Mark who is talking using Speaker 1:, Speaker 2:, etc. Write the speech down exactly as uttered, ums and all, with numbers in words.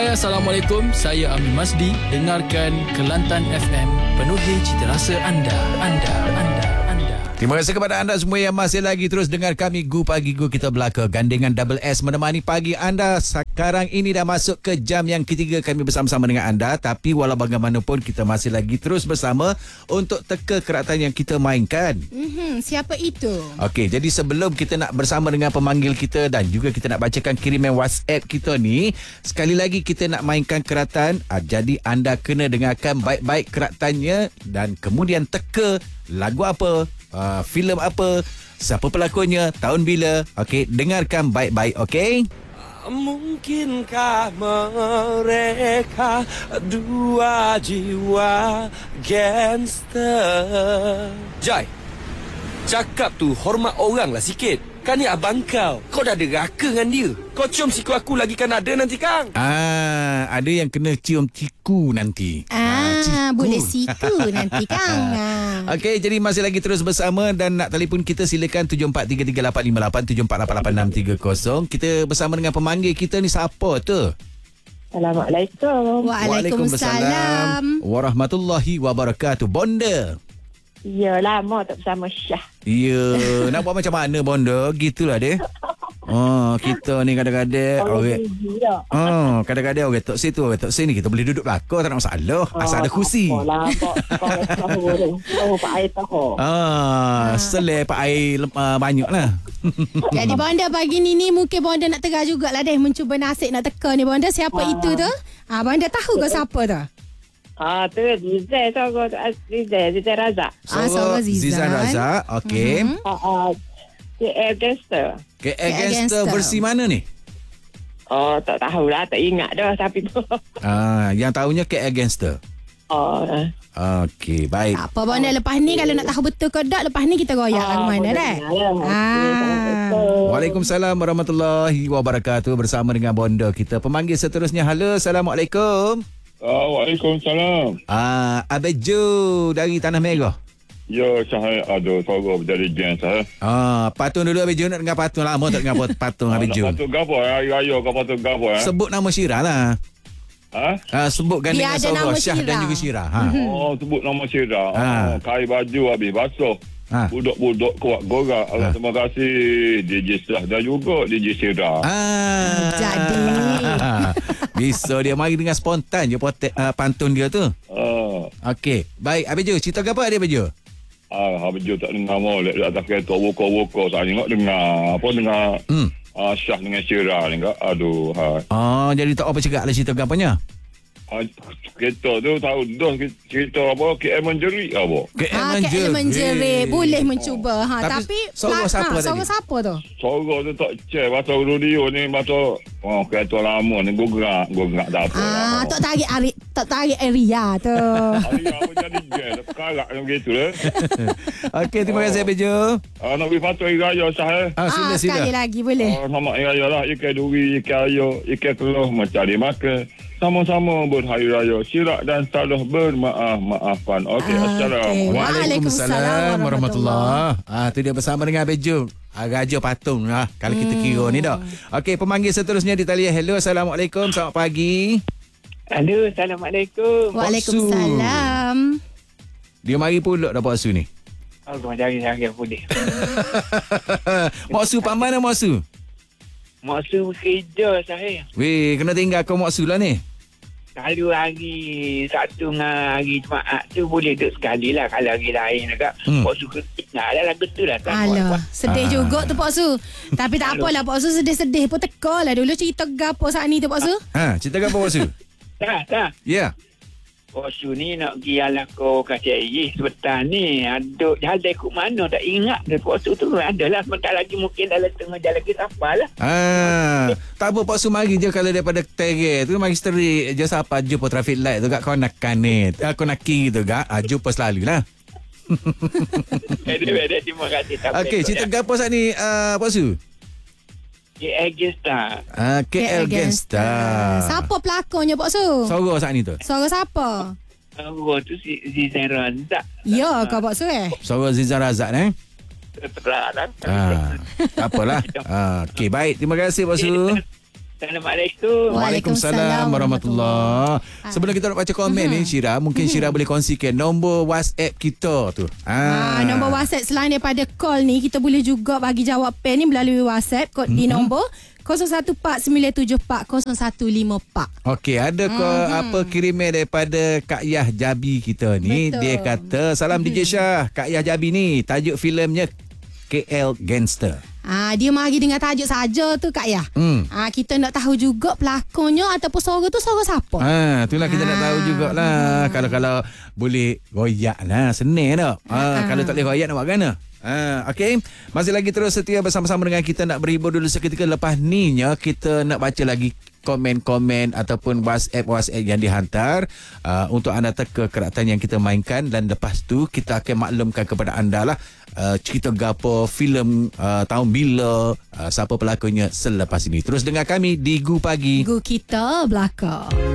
Speaker 1: Hai, Assalamualaikum. Saya Amin Masdi. Dengarkan Kelantan F M. Penuhi cita rasa anda. Anda, anda, anda.
Speaker 2: Terima kasih kepada anda semua yang masih lagi terus dengar kami Gu Pagi Gu kita belaka. Gandengan Double S menemani pagi anda. Sekarang ini dah masuk ke jam yang ketiga kami bersama-sama dengan anda. Tapi walau bagaimanapun kita masih lagi terus bersama untuk teka keratan yang kita mainkan.
Speaker 3: Mm-hmm, siapa itu?
Speaker 2: Okey, jadi sebelum kita nak bersama dengan pemanggil kita dan juga kita nak bacakan kiriman WhatsApp kita ni, sekali lagi kita nak mainkan keratan. Ah, jadi anda kena dengarkan baik-baik keratannya dan kemudian teka lagu apa, uh, filem apa, siapa pelakonnya, tahun bila. Okey, dengarkan baik-baik, okey?
Speaker 4: Mungkinkah mereka dua jiwa gangster? Jai, cakap tu hormat orang lah sikit. Kan ni abang kau. Kau dah ada raka dengan dia. Kau cium siku aku lagi kan ada nanti, Kang.
Speaker 2: Ah, ada yang kena cium ciku nanti.
Speaker 3: Ah,
Speaker 2: ciku.
Speaker 3: boleh siku nanti, Kang. Ah.
Speaker 2: Okey, jadi masih lagi terus bersama dan nak telefon kita silakan tujuh empat tiga tiga lapan lima lapan tujuh empat lapan lapan enam tiga kosong. Kita bersama dengan pemanggil kita ni siapa tu?
Speaker 5: Assalamualaikum.
Speaker 3: Waalaikumsalam.
Speaker 2: Warahmatullahi wabarakatuh. Bonda.
Speaker 5: Ya, lama tak bersama Syah.
Speaker 2: Ya, nak buat macam mana Bonda? Gitulah dia. Oh, kita ni kadang-kadang
Speaker 5: Oh,
Speaker 2: orang.
Speaker 5: ya.
Speaker 2: Oh, kadang-kadang orang tok situ, orang tok sini kita boleh duduk belakang, tak ada masalah. Asal ada kursi.
Speaker 5: Oh, lama. Kau tahu dah. Tahu Pak Air tahu.
Speaker 2: Ah, selai pak air uh, banyaklah.
Speaker 3: Jadi Bonda pagi ni ni mungkin Bonda nak tengah jugalah deh mencuba nasib nak teka ni Bonda. Siapa
Speaker 5: Ah.
Speaker 3: itu tu? Ah, Bonda tahu ke siapa tu?
Speaker 5: Ah, tu Zizai tahu Zizai, Zizai Razak.
Speaker 3: Ah, Saudara Zizan.
Speaker 2: Zizan Razak. Okey.
Speaker 3: Mhm.
Speaker 5: Ah, ah, K L Gangster.
Speaker 2: K L
Speaker 3: K L
Speaker 2: Gangster
Speaker 3: Gangster.
Speaker 2: versi mana ni?
Speaker 5: Oh, tak tahulah, tak ingat dah tapi tu.
Speaker 2: Ah, yang tahunya K L Gangster.
Speaker 5: Oh,
Speaker 2: Okey, baik.
Speaker 3: Tak apa Bonda, lepas ni kalau nak tahu betul ke tak, lepas ni kita goyak
Speaker 5: Ah,
Speaker 3: lagu mana
Speaker 5: boleh
Speaker 3: dah.
Speaker 5: dengar lah.
Speaker 3: Ah.
Speaker 2: Waalaikumsalam warahmatullahi wabarakatuh. Bersama dengan Bonda kita. Pemanggil seterusnya. Halo, Assalamualaikum.
Speaker 6: Uh, Waalaikumsalam.
Speaker 2: Ah, Abejo dari Tanah Merah.
Speaker 6: Ya, saya ada suara berjadi geng saya.
Speaker 2: Ah, patung dulu Abejo, nak dengar patung lama tak dengar patung Abejo.
Speaker 6: Nak patut gapo hari raya kau patut gapo eh?
Speaker 2: Sebut nama Syirah lah.
Speaker 6: Ha?
Speaker 2: Ah, sebut gandengan
Speaker 3: Dia ada
Speaker 2: Saurah,
Speaker 3: nama
Speaker 2: Syah dan
Speaker 3: Syirah.
Speaker 2: juga Syirah. Ha.
Speaker 6: Oh, sebut nama Syirah.
Speaker 2: Ha.
Speaker 6: Oh, kai baju habis basuh.
Speaker 2: Ha.
Speaker 6: Budak-budak kuat gorak. Allah,
Speaker 2: Ha.
Speaker 6: terima kasih D J Syah dan juga D J Syirah.
Speaker 2: Ah.
Speaker 3: Jadi.
Speaker 2: Bisa dia mari dengan spontan je potek, uh, pantun dia tu.
Speaker 6: Ah,
Speaker 2: Okey. Baik, Abejo, cerita apa dia Abejo?
Speaker 6: ah, habis tak dengar molek di atas kereta woko-woko saya tengok dengar apa dengar
Speaker 2: Hmm.
Speaker 6: ah, Syah dengan Syirah ni kak. Aduh, ha.
Speaker 2: Oh, jadi tak apa cakap lah cerita apanya?
Speaker 6: Ah, kereta tu tahu dah cerita apa K M menjerit apa.
Speaker 2: K L
Speaker 3: Ah, K L menjerit. Boleh mencuba. Ha,
Speaker 2: Tapi,
Speaker 3: tapi,
Speaker 2: Saurah
Speaker 3: pla-
Speaker 2: siapa
Speaker 3: ha,
Speaker 2: tadi?
Speaker 3: Saurah siapa tu?
Speaker 6: Suara tu tak cek masa radio ni masa oh kereta lama ni gograk gograk tak apa.
Speaker 3: Ah, tak tarik ari, tak tarik area tu.
Speaker 6: Hari apa jadi gel karak macam gitu lah.
Speaker 2: Okey, terima kasih Abejo.
Speaker 6: Ah nak pergi patut hari raya sah eh.
Speaker 2: Ah, sila
Speaker 3: Ah,
Speaker 2: sila.
Speaker 3: sekali lagi boleh.
Speaker 6: Ah selamat hari raya lah ikan duri, ikan ayo, ikan keluh mencari makan. Sama-sama berhari raya. Syirak dan salah bermaaf maafan. Okey,
Speaker 3: Ah,
Speaker 6: assalamualaikum.
Speaker 3: okey.
Speaker 2: Waalaikumsalam warahmatullahi. Ah, tu dia bersama dengan Abejo. Ah, Raja patung lah kalau kita kira ni dah. Okey, pemanggil seterusnya di talian. Hello, Assalamualaikum. Selamat pagi.
Speaker 5: Halo, Assalamualaikum.
Speaker 3: Waalaikumsalam.
Speaker 2: Dia mari pulak dah Pak Su ni.
Speaker 5: Aku cari-cari boleh.
Speaker 2: Mak Su pak mana Mak Su?
Speaker 5: Maksud kerja saya.
Speaker 2: Weh, kena tinggal kau Mak Su lah ni.
Speaker 5: Kalau hari Sabtu dengan hari Jumaat tu boleh duduk sekali lah. Kalau hari lain agak
Speaker 2: Hmm.
Speaker 5: hmm. Pak Su kerja lah lagu tu lah. Tak
Speaker 3: Alah,
Speaker 5: buat.
Speaker 3: sedih
Speaker 2: Ah.
Speaker 3: juga tu Pak Su. Tapi tak apalah Pak Su, sedih-sedih pun teka lah dulu cerita gapo saat ni tu Pak Su.
Speaker 2: Ha, cerita apa Mak Su?
Speaker 5: Tak, tak.
Speaker 2: Ya. Yeah.
Speaker 5: Pak Su ni nak pergi ala ko kasih air sebentar ni. Aduk jalan ikut mana tak ingat. Dan Pak Su tu adalah sebentar lagi mungkin dalam tengah jalan kita apalah.
Speaker 2: Ah, tak apa Pak Su mari je kalau daripada terer tu mari sterik je siapa jumpa traffic light tu gak kau nak kanan. Aku nak kiri tu gak. Ah, jumpa selalu lah.
Speaker 5: Ada-ada terima kasih. Tak
Speaker 2: Okey, cerita gapo saat ni uh, Pak Su?
Speaker 5: K L Gangster.
Speaker 2: Ah, K L Gangster.
Speaker 3: Siapa pelakonnya Pak Su?
Speaker 2: Suara saat ni tu.
Speaker 3: Suara siapa?
Speaker 5: Oh, tu si Zizan Razak.
Speaker 3: Ya ke Pak Su eh?
Speaker 2: Suara Zizan Razak eh.
Speaker 5: Terang.
Speaker 2: Ah, tak apalah. Ah, okey, baik. Terima kasih Pak Su.
Speaker 5: Assalamualaikum.
Speaker 2: Waalaikumsalam warahmatullahi. Sebelum kita nak baca komen ni Syira, mungkin Syira boleh kongsikan nombor WhatsApp kita tu.
Speaker 3: Ah, nombor WhatsApp selain daripada call ni, kita boleh juga bagi jawapan ni melalui WhatsApp kod di nombor kosong satu empat sembilan tujuh empat kosong satu lima empat.
Speaker 2: Okey, ada ko apa kiriman daripada Kak Yah Jabi kita ni.
Speaker 3: Betul.
Speaker 2: Dia kata, salam D J Syah, Kak Yah Jabi ni tajuk filmnya K L Gangster.
Speaker 3: Ah, dia mari dengan tajuk saja tu Kak Yah.
Speaker 2: Hmm.
Speaker 3: Ah, kita nak tahu juga pelakonnya ataupun suara tu suara siapa.
Speaker 2: Ha, itulah kita
Speaker 3: Ah.
Speaker 2: nak tahu jugalah. Kalau-kalau boleh royak lah, senang tak? Ha,
Speaker 3: Ah.
Speaker 2: kalau tak boleh royak nak buat mana? Ha, okey. Masih lagi terus setia bersama-sama dengan kita, nak berhibur dulu seketika. Lepas ni nya kita nak baca lagi komen-komen ataupun WhatsApp-WhatsApp yang dihantar uh, untuk anda teka keratan yang kita mainkan, dan lepas tu kita akan maklumkan kepada anda lah uh, cerita gapo, filem uh, tahun bila, uh, siapa pelakonnya selepas ini. Terus dengar kami di Gu Pagi.
Speaker 3: Gu kita belakang.